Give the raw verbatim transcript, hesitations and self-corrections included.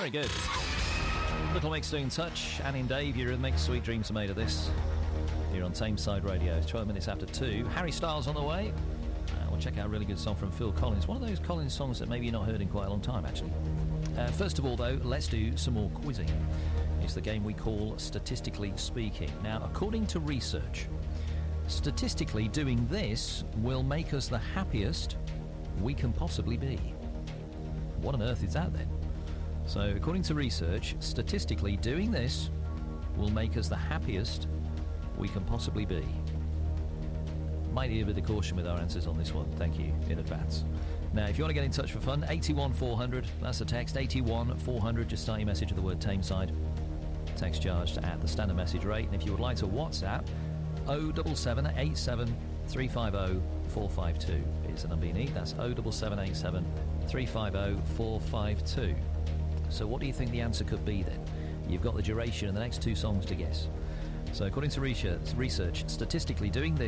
Very good. Little Mix doing Touch. Annie and Dave, Eurythmics, Sweet Dreams are made of this. Here on Tameside Radio. twelve minutes after two. Harry Styles on the way. Uh, we'll check out a really good song from Phil Collins. One of those Collins songs that maybe you've not heard in quite a long time, actually. Uh, first of all, though, let's do some more quizzing. It's the game we call Statistically Speaking. Now, according to research, statistically doing this will make us the happiest we can possibly be. What on earth is that, then? So, according to research, statistically doing this will make us the happiest we can possibly be. Might need a bit of caution with our answers on this one. Thank you in advance. Now, if you want to get in touch for fun, eighty-one four hundred, that's the text, eighty-one four hundred, just start your message with the word Tameside. Text charged at the standard message rate. And if you would like to WhatsApp, oh seven seven eight seven three five oh four five two is the number you need. That's oh seven seven eight seven three five oh four five two. So what do you think the answer could be then? You've got the duration and the next two songs to guess. So according to research, research statistically doing this